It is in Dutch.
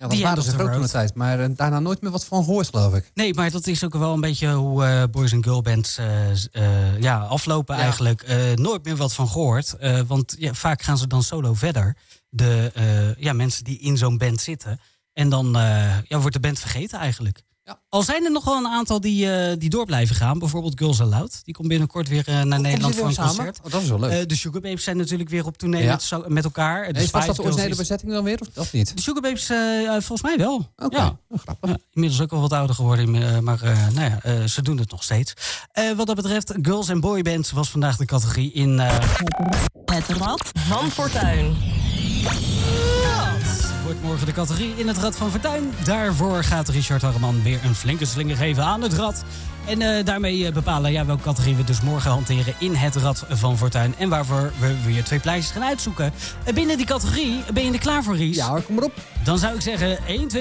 Ja, dat waren ze groot toen de tijd, maar daarna nooit meer wat van gehoord, geloof ik. Nee, maar dat is ook wel een beetje hoe boys en girl bands aflopen eigenlijk. Nooit meer wat van gehoord, want vaak gaan ze dan solo verder. De mensen die in zo'n band zitten. En dan wordt de band vergeten eigenlijk. Ja. Al zijn er nog wel een aantal die door blijven gaan. Bijvoorbeeld Girls Aloud. Die komt binnenkort weer naar Nederland voor een concert. Oh, dat is wel leuk. De Sugar Babes zijn natuurlijk weer op tournee met elkaar. Was dat de originele bezetting dan weer of niet? De Sugar Babes volgens mij wel. Oké, ja. grappig. Ja, inmiddels ook wel wat ouder geworden. Maar ze doen het nog steeds. Wat dat betreft, Girls en Boy Bands was vandaag de categorie in... Het Rad van Fortuin. Wordt morgen de categorie in het Rad van Fortuin. Daarvoor gaat Richard Harreman weer een flinke slinger geven aan het rad. En daarmee bepalen welke categorie we dus morgen hanteren in het Rad van Fortuin. En waarvoor we weer 2 prijsjes gaan uitzoeken. Binnen die categorie, ben je er klaar voor, Ries? Ja hoor, kom maar op. Dan zou ik zeggen 1, 2...